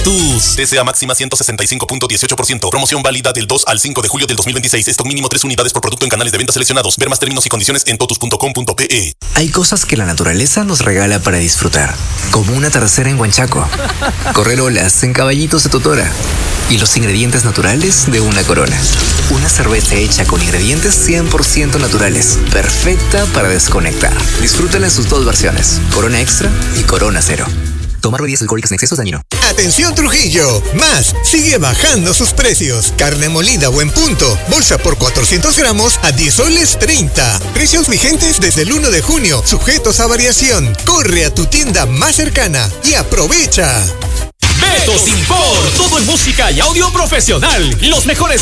Totus. TCA máxima 165.18%. Promoción válida del 2 al 5 de julio del 2026. Stock mínimo 3 unidades por producto en canales de venta seleccionados. Ver más términos y condiciones en totus.com.pe. Hay cosas que la naturaleza nos regala para disfrutar, como un atardecer en Huanchaco, correr olas en caballitos de Totora y los ingredientes naturales de una Corona. Una cerveza hecha con ingredientes 100% naturales, perfecta para desconectar. Disfrútala en sus dos versiones, Corona Extra y Corona Cero. Tomar bebidas alcohólicas en exceso es dañino. ¡Atención Trujillo! Más sigue bajando sus precios. Carne molida Buen Punto. Bolsa por 400 gramos a 10 soles 30. Precios vigentes desde el 1 de junio. Sujetos a variación. Corre a tu tienda más cercana y aprovecha. Betos Import. Todo en música y audio profesional. Los mejores